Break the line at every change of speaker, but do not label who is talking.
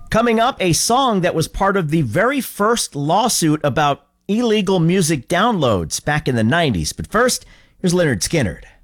Coming up, a song that was part of the very first lawsuit about illegal music downloads back in the 90s. But first, here's Leonard Skinnard.